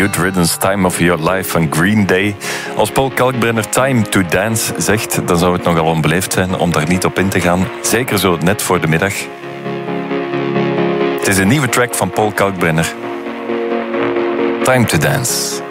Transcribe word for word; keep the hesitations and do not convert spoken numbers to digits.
Good Riddance, Time of Your Life van Green Day. Als Paul Kalkbrenner Time to Dance zegt, dan zou het nogal onbeleefd zijn om daar niet op in te gaan. Zeker zo net voor de middag. Het is een nieuwe track van Paul Kalkbrenner. Time to Dance.